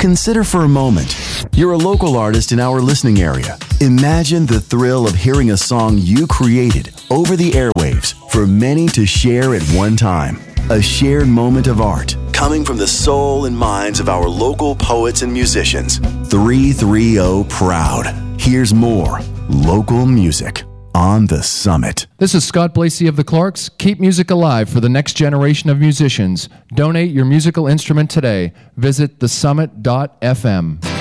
Consider for a moment. You're a local artist in our listening area. Imagine the thrill of hearing a song you created over the airwaves for many to share at one time. A shared moment of art coming from the soul and minds of our local poets and musicians. 330 Proud. Here's more local music on The Summit. This is Scott Blasey of the Clarks. Keep music alive for the next generation of musicians. Donate your musical instrument today. Visit thesummit.fm.